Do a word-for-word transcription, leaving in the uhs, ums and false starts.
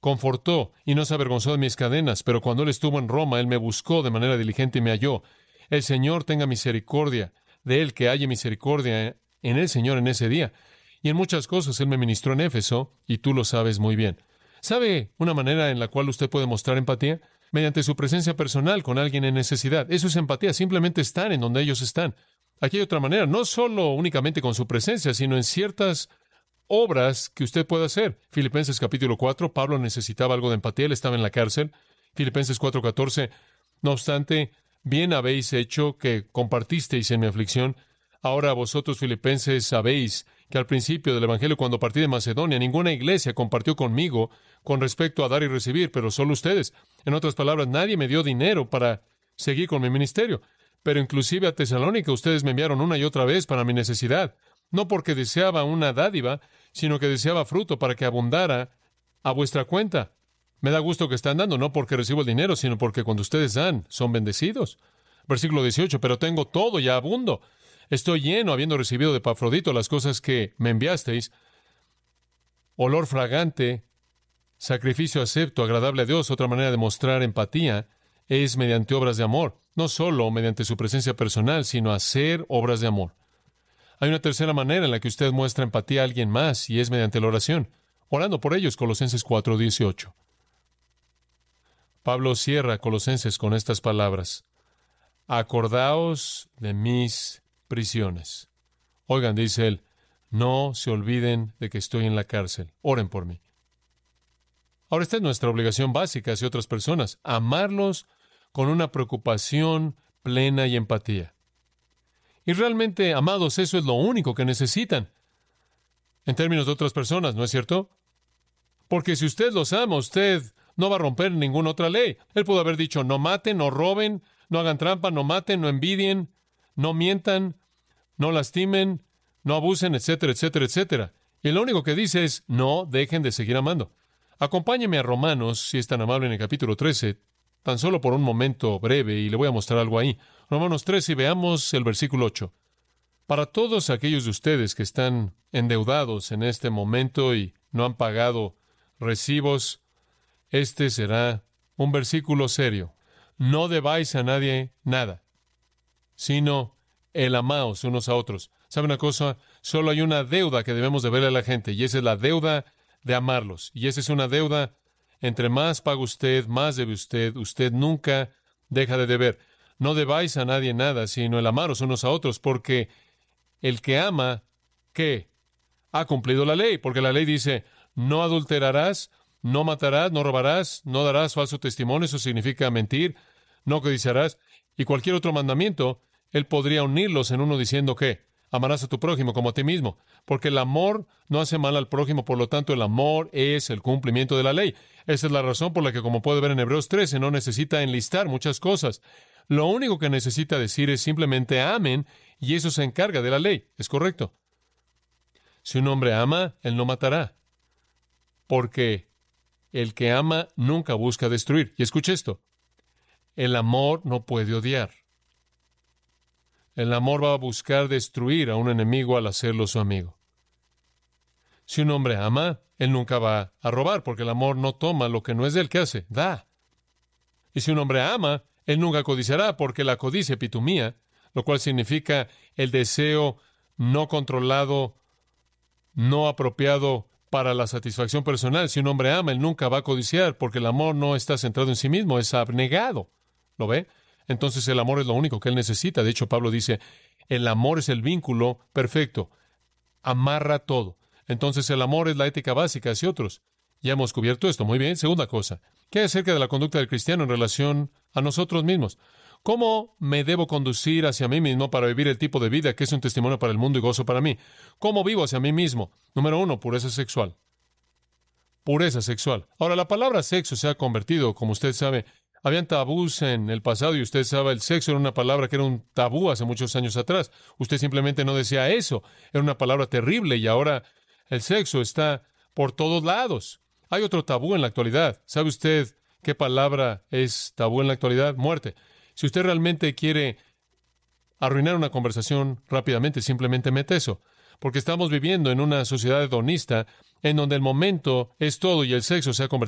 confortó y no se avergonzó de mis cadenas, pero cuando Él estuvo en Roma, Él me buscó de manera diligente y me halló. El Señor tenga misericordia de Él, que halle misericordia en el Señor en ese día. Y en muchas cosas Él me ministró en Éfeso, y tú lo sabes muy bien. ¿Sabe una manera en la cual usted puede mostrar empatía? Mediante su presencia personal con alguien en necesidad. Eso es empatía, simplemente estar en donde ellos están. Aquí hay otra manera, no solo únicamente con su presencia, sino en ciertas obras que usted puede hacer. Filipenses capítulo cuatro, Pablo necesitaba algo de empatía, él estaba en la cárcel. Filipenses cuatro catorce, no obstante, bien habéis hecho que compartisteis en mi aflicción. Ahora vosotros, filipenses, sabéis que al principio del Evangelio, cuando partí de Macedonia, ninguna iglesia compartió conmigo con respecto a dar y recibir, pero solo ustedes. En otras palabras, nadie me dio dinero para seguir con mi ministerio. Pero inclusive a Tesalónica ustedes me enviaron una y otra vez para mi necesidad. No porque deseaba una dádiva, sino que deseaba fruto para que abundara a vuestra cuenta. Me da gusto que están dando, no porque recibo el dinero, sino porque cuando ustedes dan, son bendecidos. Versículo dieciocho, pero tengo todo y abundo. Estoy lleno, habiendo recibido de Epafrodito las cosas que me enviasteis. Olor fragante, sacrificio acepto, agradable a Dios. Otra manera de mostrar empatía es mediante obras de amor. No solo mediante su presencia personal, sino hacer obras de amor. Hay una tercera manera en la que usted muestra empatía a alguien más, y es mediante la oración. Orando por ellos, Colosenses cuatro dieciocho. Pablo cierra Colosenses con estas palabras. Acordaos de mis prisiones. Oigan, dice él, no se olviden de que estoy en la cárcel. Oren por mí. Ahora, esta es nuestra obligación básica hacia otras personas. Amarlos con una preocupación plena y empatía. Y realmente, amados, eso es lo único que necesitan. En términos de otras personas, ¿no es cierto? Porque si usted los ama, usted no va a romper ninguna otra ley. Él pudo haber dicho, no maten, no roben, no hagan trampa, no maten, no envidien, no mientan, no lastimen, no abusen, etcétera, etcétera, etcétera. Y lo único que dice es, no dejen de seguir amando. Acompáñeme a Romanos, si es tan amable, en el capítulo trece, tan solo por un momento breve, y le voy a mostrar algo ahí. Romanos trece, y veamos el versículo ocho. Para todos aquellos de ustedes que están endeudados en este momento y no han pagado recibos, este será un versículo serio. No debáis a nadie nada, sino el amaos unos a otros. ¿Sabe una cosa? Solo hay una deuda que debemos de verle a la gente, y esa es la deuda de amarlos. Y esa es una deuda, entre más paga usted, más debe usted. Usted nunca deja de deber. No debáis a nadie nada, sino el amaros unos a otros, porque el que ama, ¿qué? Ha cumplido la ley, porque la ley dice, no adulterarás, no matarás, no robarás, no darás falso testimonio, eso significa mentir, no codiciarás, y cualquier otro mandamiento, él podría unirlos en uno diciendo que amarás a tu prójimo como a ti mismo, porque el amor no hace mal al prójimo, por lo tanto el amor es el cumplimiento de la ley. Esa es la razón por la que, como puede ver en Hebreos trece, no necesita enlistar muchas cosas. Lo único que necesita decir es simplemente amen, y eso se encarga de la ley. ¿Es correcto? Si un hombre ama, él no matará, porque el que ama nunca busca destruir. Y escuche esto, el amor no puede odiar. El amor va a buscar destruir a un enemigo al hacerlo su amigo. Si un hombre ama, él nunca va a robar, porque el amor no toma lo que no es de él. ¿Qué hace? Da. Y si un hombre ama, él nunca codiciará, porque la codicia epitomía, lo cual significa el deseo no controlado, no apropiado para la satisfacción personal. Si un hombre ama, él nunca va a codiciar, porque el amor no está centrado en sí mismo, es abnegado. ¿Lo ve? Entonces el amor es lo único que él necesita. De hecho, Pablo dice, el amor es el vínculo perfecto. Amarra todo. Entonces el amor es la ética básica hacia otros. Ya hemos cubierto esto. Muy bien. Segunda cosa. ¿Qué hay acerca de la conducta del cristiano en relación a nosotros mismos? ¿Cómo me debo conducir hacia mí mismo para vivir el tipo de vida que es un testimonio para el mundo y gozo para mí? ¿Cómo vivo hacia mí mismo? Número uno, pureza sexual. Pureza sexual. Ahora, la palabra sexo se ha convertido, como usted sabe, habían tabús en el pasado y usted sabe, el sexo era una palabra que era un tabú hace muchos años atrás. Usted simplemente no decía eso. Era una palabra terrible y ahora el sexo está por todos lados. Hay otro tabú en la actualidad. ¿Sabe usted qué palabra es tabú en la actualidad? Muerte. Si usted realmente quiere arruinar una conversación rápidamente, simplemente mete eso. Porque estamos viviendo en una sociedad hedonista en donde el momento es todo y el sexo se ha convertido